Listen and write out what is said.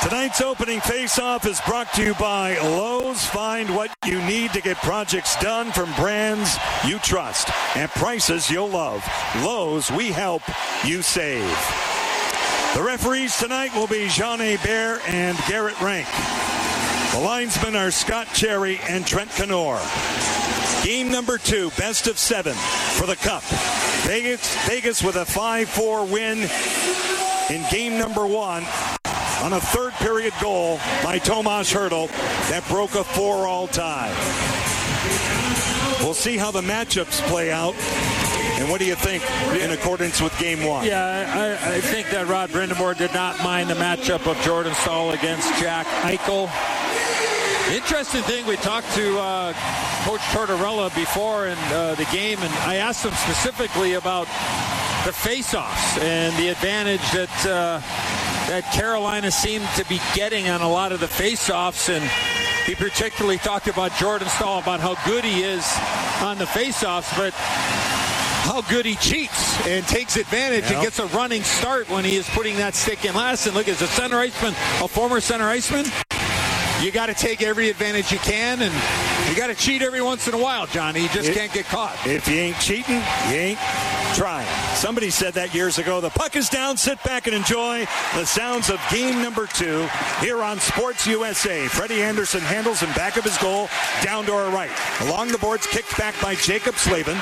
Tonight's opening face-off is brought to you by Lowe's. Find what you need to get projects done from brands you trust at prices you'll love. Lowe's, we help, you save. The referees tonight will be Jean Hébert and Garrett Rank. The linesmen are Scott Cherry and Trent Canor. Game number 2, best of 7 for the Cup. Vegas with a 5-4 win in game number 1 on a third period goal by Tomas Hertl that broke a 4-all tie. We'll see how the matchups play out. And what do you think in accordance with game 1? Yeah, I think that Rod Brind'Amour did not mind the matchup of Jordan Staal against Jack Eichel. Interesting thing, we talked to Coach Tortorella before in the game, and I asked him specifically about the face-offs and the advantage that Carolina seemed to be getting on a lot of the face-offs, and he particularly talked about Jordan Staal, about how good he is on the face-offs, but how good he cheats and takes advantage and gets a running start when he is putting that stick in last. And look, as a center iceman, a former center iceman, you got to take every advantage you can, and you got to cheat every once in a while, Johnny. You just can't get caught. If you ain't cheating, you ain't trying. Somebody said that years ago. The puck is down. Sit back and enjoy the sounds of game number 2 here on Sports USA. Freddie Anderson handles in back of his goal down to our right. Along the boards, kicked back by Jacob Slavin.